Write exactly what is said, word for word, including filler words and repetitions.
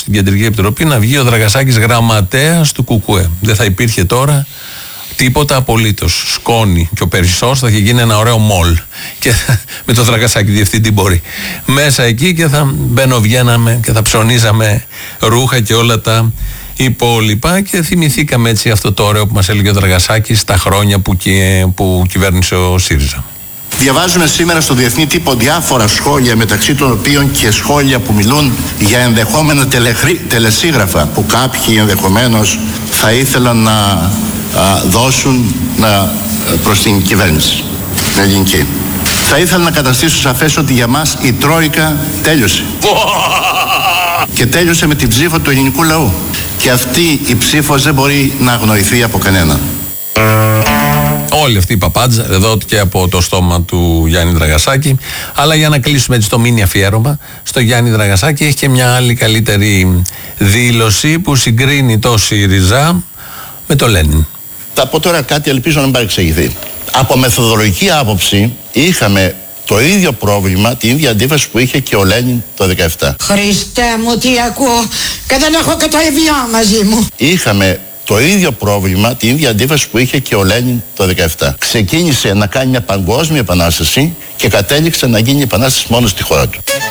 στην Κεντρική Επιτροπή να βγει ο Δραγασάκης γραμματέας του Κουκουέ. Δεν θα υπήρχε τώρα τίποτα απολύτως. Σκόνη. Και ο Περισσός θα είχε γίνει ένα ωραίο μολ. Και με το Δραγασάκη διευθυντή μπορεί. Μέσα εκεί και θα μπαινοβγαίναμε και θα ψωνίζαμε ρούχα και όλα τα υπόλοιπα. Και θυμηθήκαμε έτσι αυτό το ωραίο που μας έλεγε ο Δραγασάκης στα χρόνια που, και, που κυβέρνησε ο ΣΥΡΙΖΑ. Διαβάζουμε σήμερα στο διεθνή τύπο διάφορα σχόλια, μεταξύ των οποίων και σχόλια που μιλούν για ενδεχόμενα τελεχρή, τελεσίγραφα που κάποιοι ενδεχομένως θα ήθελαν να α, δώσουν να, προς την κυβέρνηση, την ελληνική. Θα ήθελα να καταστήσω σαφές ότι για μας η Τρόικα τέλειωσε. Και τέλειωσε με την ψήφο του ελληνικού λαού. Και αυτή η ψήφος δεν μπορεί να αγνοηθεί από κανέναν. Όλη αυτή η παπάντζα εδώ και από το στόμα του Γιάννη Δραγασάκη. Αλλά για να κλείσουμε έτσι το μίνι αφιέρωμα στο Γιάννη Δραγασάκη, έχει και μια άλλη καλύτερη δήλωση που συγκρίνει το ΣΥΡΙΖΑ με το Λένιν. Θα πω τώρα κάτι, ελπίζω να μην παρεξηγηθεί. Από μεθοδολογική άποψη είχαμε το ίδιο πρόβλημα, την ίδια αντίφαση που είχε και ο Λένιν το δεκαεπτά. Χριστέ μου, τι ακούω, και δεν έχω και το Ευγιό μαζί μου. Είχαμε το ίδιο πρόβλημα, την ίδια αντίφαση που είχε και ο Λένιν το δεκαεπτά. Ξεκίνησε να κάνει μια παγκόσμια επανάσταση και κατέληξε να γίνει η επανάσταση μόνο στη χώρα του.